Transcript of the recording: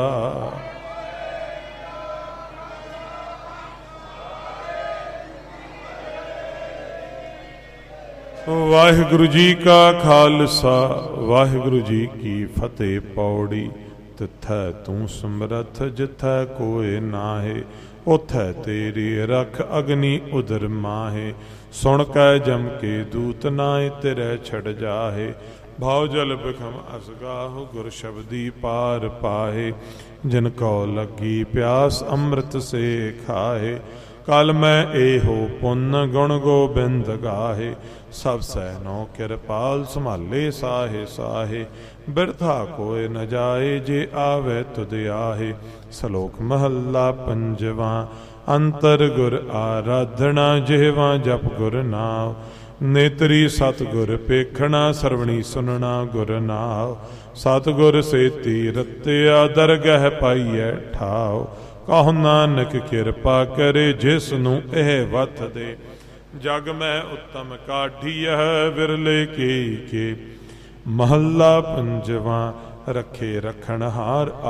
ਵਾਹਿਗੁਰੂ ਜੀ ਕਾ ਖਾਲਸਾ ਵਾਹਿਗੁਰੂ ਜੀ ਕੀ ਫਤਿਹ। ਪੌੜੀ ਤਿਥੈ ਤੂੰ ਸਮਰੱਥ ਜਿਥੈ ਕੋਇ ਨਾਹੇ, ਉਥੈ ਤੇਰੀ ਰਖ ਅਗਨੀ ਉਦਰ ਮਾਹੇ। ਸੁਣ ਕੈ ਜਮ ਕੇ ਦੂਤ ਨਾਏ ਤੇਰੇ ਛੜ ਜਾਹੇ, ਭਾਉ ਜਲ ਬਿਖਮ ਅਸਗਾਹੁ ਗੁਰ ਸ਼ਬਦੀ ਪਾਰ ਪਾਹੇ। ਜਿਨ ਕਉ ਲੱਗੀ ਪਿਆਸ ਅੰਮ੍ਰਿਤ ਸੇ ਖਾਹੇ, ਕਲ ਮੈਂ ਏਹੋ ਪੁੰਨ ਗੁਣ ਗੋਬਿੰਦ ਗਾਹੇ। ਸਭ ਸੈਨੋ ਕਿਰਪਾਲ ਸੰਭਾਲੇ ਸਾਹੇ ਸਾਹੇ, ਬਿਰਥਾ ਕੋਇ ਨ ਜਾਏ ਜੇ ਆਵੇ ਤੁਧ ਆਹੇ। ਸਲੋਕ ਮਹੱਲਾ ਪੰਜਵਾਂ। ਅੰਤਰ ਗੁਰ ਆਰਾਧਨਾ ਜਿਹਵਾਂ ਜਪ ਗੁਰ ਨਾਮ, ਨੇਤਰੀ ਸਤਿਗੁਰ ਪੇਖਣਾ ਸਰਵਣੀ ਸੁਨਣਾ ਗੁਰ ਨਾਮ। ਸਤਿਗੁਰ ਸੇਤੀ ਰਤਿਆ ਦਰਗਹਿ ਪਾਈਐ ਠਾਉ, ਕਹੋ ਨਾਨਕ ਕਿਰਪਾ ਕਰੇ ਜਿਸ ਨੂੰ ਇਹ ਵਤ ਦੇ। ਜਗ ਮੈਂ ਉੱਤਮ ਕਾਢੀਐ ਵਿਰਲੇ ਕੇ ਮਹੱਲਾ ਪੰਜਵਾਂ। ਰੱਖੇ ਰਖਣਹਾਰ